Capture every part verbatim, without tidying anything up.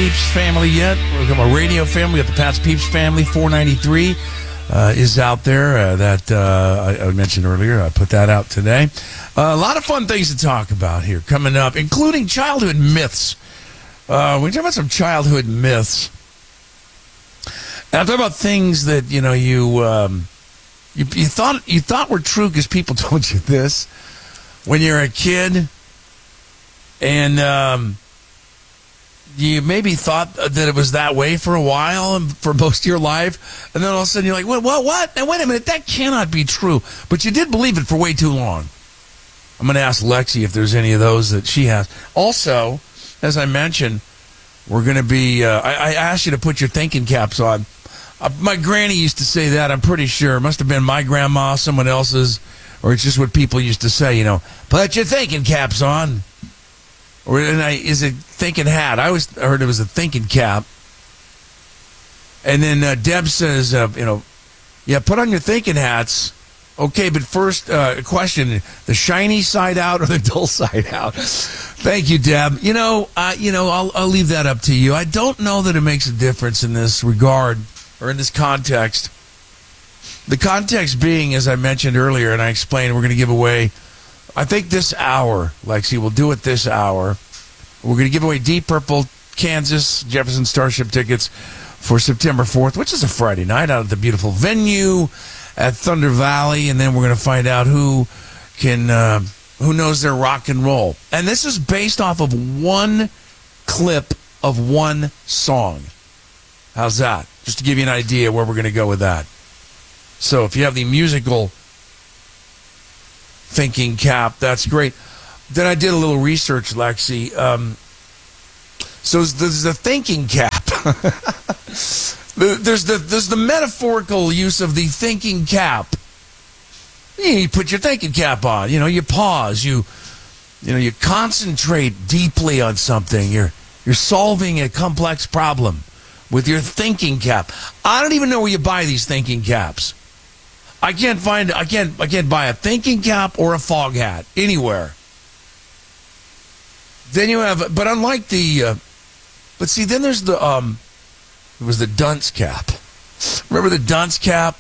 Peeps family yet. We've got my radio family. We got the Pat's Peeps family. four ninety-three uh, is out there uh, that uh, I, I mentioned earlier. I put that out today. Uh, a lot of fun things to talk about here coming up, including childhood myths. Uh, we talk about some childhood myths. And I'm talking about things that you know you um, you, you thought you thought were true because people told you this when you're a kid, and um, you maybe thought that it was that way for a while and for most of your life, and then all of a sudden you're like, what, what, what? Now, wait a minute, that cannot be true. But you did believe it for way too long. I'm going to ask Lexi if there's any of those that she has. Also, as I mentioned, we're going to be, uh, I, I asked you to put your thinking caps on. Uh, my granny used to say that, I'm pretty sure. It must have been my grandma, someone else's, or it's just what people used to say, you know, put your thinking caps on. Or and I, is it thinking hat? I always heard it was a thinking cap. And then uh, Deb says, uh, you know, yeah, put on your thinking hats. Okay, but first, uh, question, the shiny side out or the dull side out? Thank you, Deb. You know, uh, you know, I'll, I'll leave that up to you. I don't know that it makes a difference in this regard or in this context. The context being, as I mentioned earlier, and I explained, we're going to give away, I think this hour, Lexi, we'll do it this hour. We're going to give away Deep Purple, Kansas, Jefferson Starship tickets for September fourth, which is a Friday night out at the beautiful venue at Thunder Valley, and then we're going to find out who can, uh, who knows their rock and roll. And this is based off of one clip of one song. How's that? Just to give you an idea where we're going to go with that. So if you have the musical thinking cap, that's great. Then I did a little research, Lexi. Um, so there's the thinking cap. there's the there's the metaphorical use of the thinking cap. You put your thinking cap on. You know, you pause. You you know, you concentrate deeply on something. You're you're solving a complex problem with your thinking cap. I don't even know where you buy these thinking caps. I can't find, I can't, I can't buy a thinking cap or a fog hat anywhere. Then you have, but unlike the, uh, but see, then there's the, um, it was the dunce cap. Remember the dunce cap?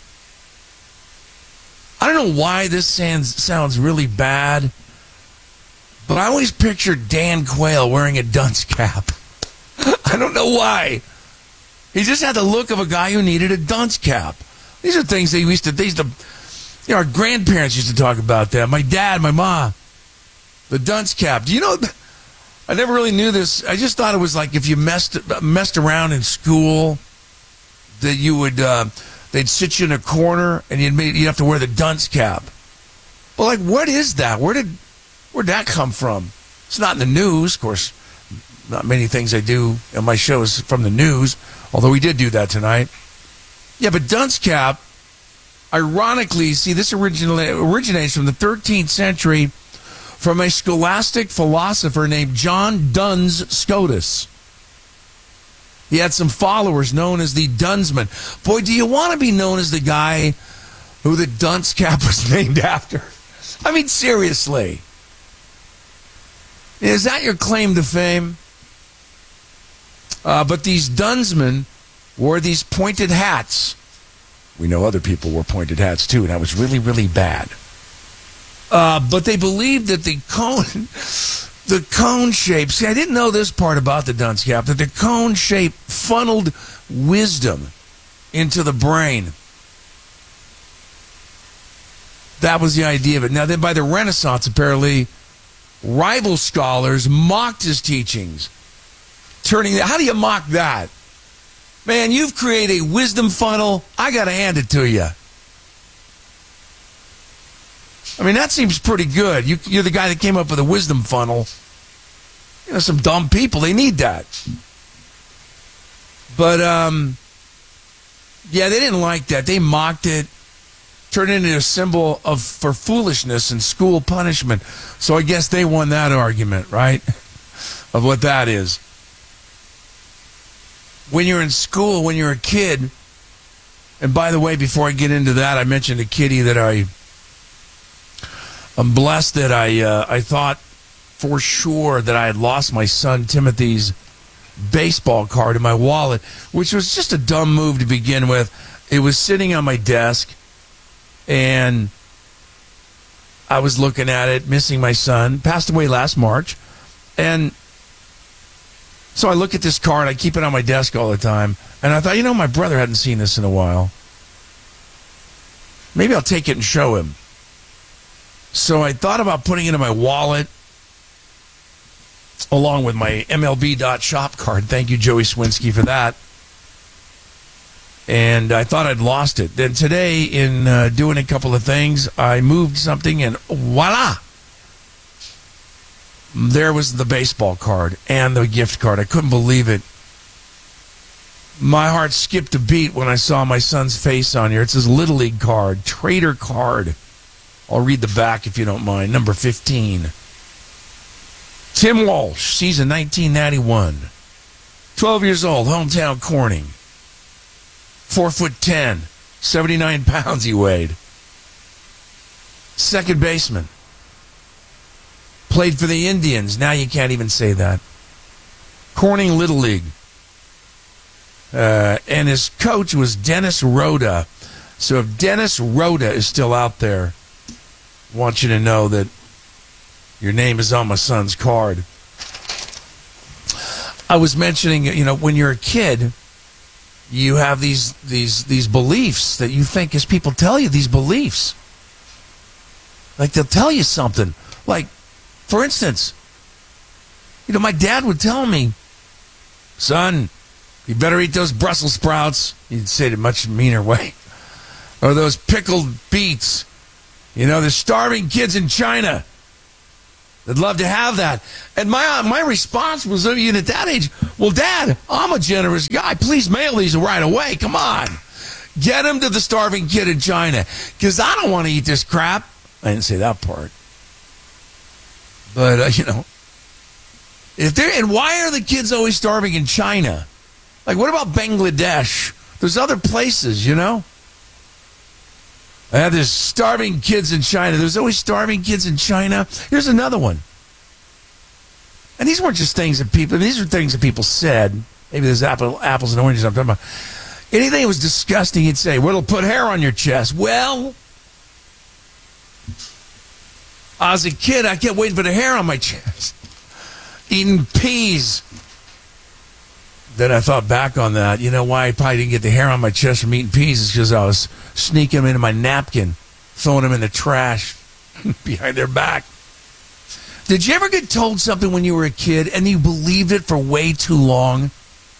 I don't know why this sounds, sounds really bad, but I always pictured Dan Quayle wearing a dunce cap. I don't know why. He just had the look of a guy who needed a dunce cap. These are things they used to, they used to, you know, our grandparents used to talk about that. My dad, my mom, the dunce cap. Do you know, I never really knew this. I just thought it was like if you messed messed around in school, that you would, uh, they'd sit you in a corner and you'd, you'd have to wear the dunce cap. But like, what is that? Where did, where'd that come from? It's not in the news, of course. Not many things I do in my show is from the news, although we did do that tonight. Yeah, but dunce cap, ironically, see, this originally originates from the thirteenth century from a scholastic philosopher named John Duns Scotus. He had some followers known as the Dunsmen. Boy, do you want to be known as the guy who the dunce cap was named after? I mean, seriously. Is that your claim to fame? Uh, but these Dunsmen wore these pointed hats. We know other people wore pointed hats too, and that was really, really bad. Uh, but they believed that the cone, the cone shape, see, I didn't know this part about the dunce cap, that the cone shape funneled wisdom into the brain. That was the idea of it. Now, then by the Renaissance, apparently, rival scholars mocked his teachings. Turning, how do you mock that? Man, you've created a wisdom funnel. I got to hand it to you. I mean, that seems pretty good. You, you're the guy that came up with a wisdom funnel. You know, some dumb people, they need that. But, um, yeah, they didn't like that. They mocked it, turned it into a symbol of for foolishness and school punishment. So I guess they won that argument, right, of what that is. When you're in school, when you're a kid, and by the way, before I get into that, I mentioned a kitty that I, I'm blessed that I, uh, I thought for sure that I had lost my son Timothy's baseball card in my wallet, which was just a dumb move to begin with. It was sitting on my desk, and I was looking at it, missing my son. Passed away last March. And so I look at this card. I keep it on my desk all the time. And I thought, you know, my brother hadn't seen this in a while. Maybe I'll take it and show him. So I thought about putting it in my wallet along with my M L B dot shop card. Thank you, Joey Swinski, for that. And I thought I'd lost it. Then today, in uh, doing a couple of things, I moved something, and voila! There was the baseball card and the gift card. I couldn't believe it. My heart skipped a beat when I saw my son's face on here. It's his Little League card, Trader card. I'll read the back if you don't mind. Number fifteen. Tim Walsh, season nineteen ninety-one. twelve years old, hometown Corning. Four foot ten. seventy-nine pounds he weighed. Second baseman. Played for the Indians. Now you can't even say that. Corning Little League. Uh, and his coach was Dennis Rhoda. So if Dennis Rhoda is still out there, I want you to know that your name is on my son's card. I was mentioning, you know, when you're a kid, you have these these these beliefs that you think, as people tell you these beliefs. Like they'll tell you something. Like, for instance, you know, my dad would tell me, son, you better eat those Brussels sprouts. He'd say it in a much meaner way. Or those pickled beets. You know, there's starving kids in China. They'd love to have that. And my my response was, even at that age, well, Dad, I'm a generous guy. Please mail these right away. Come on. Get them to the starving kid in China. Because I don't want to eat this crap. I didn't say that part. But, uh, you know, if they're, and why are the kids always starving in China? Like, what about Bangladesh? There's other places, you know? Uh, there's starving kids in China. There's always starving kids in China. Here's another one. And these weren't just things that people, these are things that people said. Maybe there's apple, apples and oranges I'm talking about. Anything that was disgusting, he'd say, well, it'll put hair on your chest. Well, as a kid, I kept waiting for the hair on my chest. Eating peas. Then I thought back on that. You know why I probably didn't get the hair on my chest from eating peas? Is because I was sneaking them into my napkin, throwing them in the trash behind their back. Did you ever get told something when you were a kid and you believed it for way too long?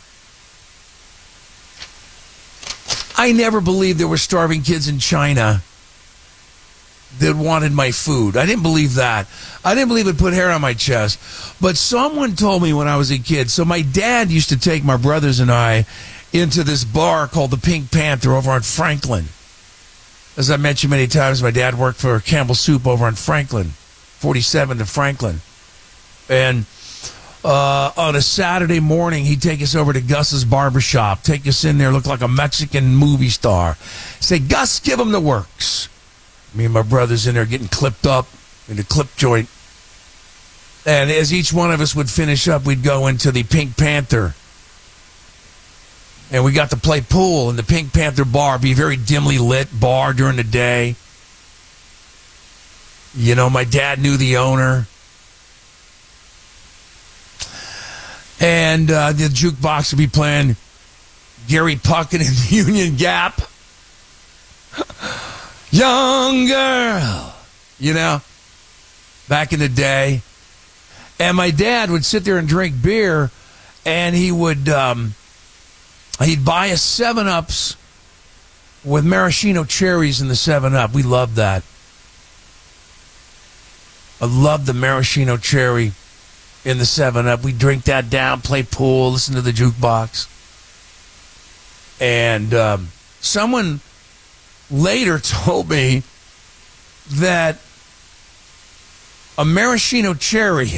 I never believed there were starving kids in China that wanted my food. I didn't believe that. I didn't believe it put hair on my chest. But someone told me when I was a kid. So my dad used to take my brothers and I into this bar called the Pink Panther over on Franklin. As I mentioned many times, my dad worked for Campbell Soup over on Franklin, forty-seven to Franklin. And uh, on a Saturday morning, he'd take us over to Gus's barbershop, take us in there, look like a Mexican movie star. Say, Gus, give him the works. Me and my brothers in there getting clipped up in the clip joint. And as each one of us would finish up, we'd go into the Pink Panther. And we got to play pool in the Pink Panther bar, be a very dimly lit bar during the day. You know, my dad knew the owner. And uh, the jukebox would be playing Gary Puckett and Union Gap. Young girl, you know, back in the day. And my dad would sit there and drink beer, and he would, um, he'd buy us seven ups with maraschino cherries in the seven up. We loved that. I loved the maraschino cherry in the seven up. We'd drink that down, play pool, listen to the jukebox. And um, someone later told me that a maraschino cherry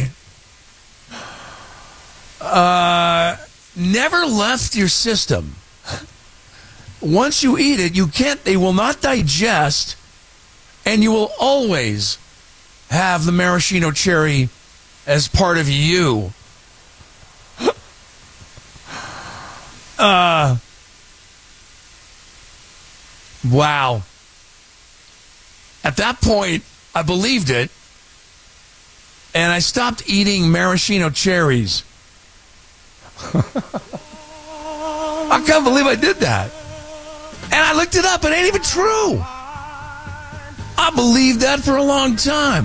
uh, never left your system. Once you eat it, you can't, they will not digest, and you will always have the maraschino cherry as part of you. Uh, wow. At that point, I believed it, and I stopped eating maraschino cherries. I can't believe I did that. And I looked it up, it ain't even true. I believed that for a long time.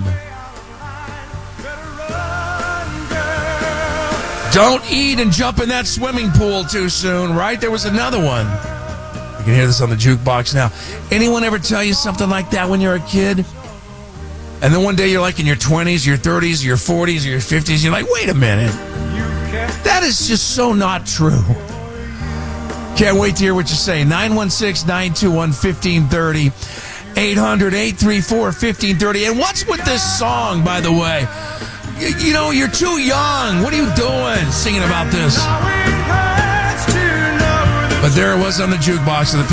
Don't eat and jump in that swimming pool too soon, right? There was another one. You can hear this on the jukebox now. Anyone ever tell you something like that when you're a kid? And then one day you're like in your twenties, your thirties, your forties, or your fifties. You're like, wait a minute. That is just so not true. Can't wait to hear what you say. nine one six, nine two one, one five three zero. eight hundred, eight three four, one five three zero. And what's with this song, by the way? You, you know, you're too young. What are you doing singing about this? But there it was on the jukebox of the